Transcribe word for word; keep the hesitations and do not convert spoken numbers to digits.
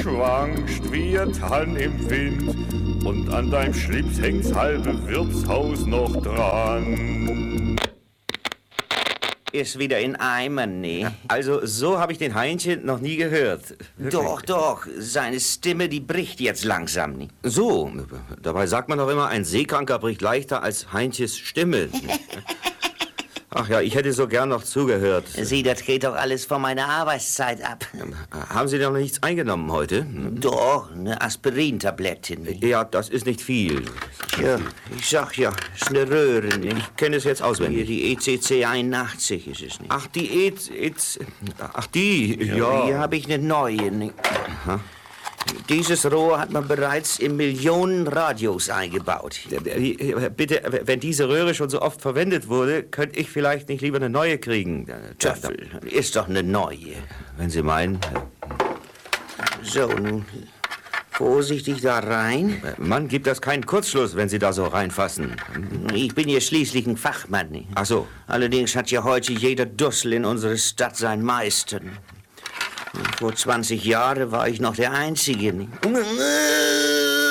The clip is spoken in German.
schwankst wie ein Tann im Wind und an deinem Schlips hängt's halbe Wirtshaus noch dran. Ist wieder in Eimern, ne? Also, so habe ich den Heinchen noch nie gehört. Wirklich. Doch, doch, seine Stimme, die bricht jetzt langsam, ne? So, dabei sagt man doch immer, ein Seekranker bricht leichter als Heinches Stimme. Ach ja, ich hätte so gern noch zugehört. Sieh, das geht doch alles von meiner Arbeitszeit ab. Haben Sie noch nichts eingenommen heute? Doch, eine Aspirintablette. Ne? Ja, das ist nicht viel. Ja, ich sag ja, ist eine Röhre, ne? Ich kenne es jetzt auswendig. Hier, die E C C einundachtzig ist es, ne? Ach, die E... E ach, die, ja. ja. Hier habe ich eine neue, ne? Aha. Dieses Rohr hat man bereits in Millionen Radios eingebaut. Bitte, wenn diese Röhre schon so oft verwendet wurde, könnte ich vielleicht nicht lieber eine neue kriegen. Töffel, ist doch eine neue. Wenn Sie meinen. So, nun vorsichtig da rein. Mann, gibt das keinen Kurzschluss, wenn Sie da so reinfassen. Ich bin ja schließlich ein Fachmann. Ne? Ach so. Allerdings hat ja heute jeder Dussel in unserer Stadt seinen Meister. Vor zwanzig Jahren war ich noch der Einzige. Ne?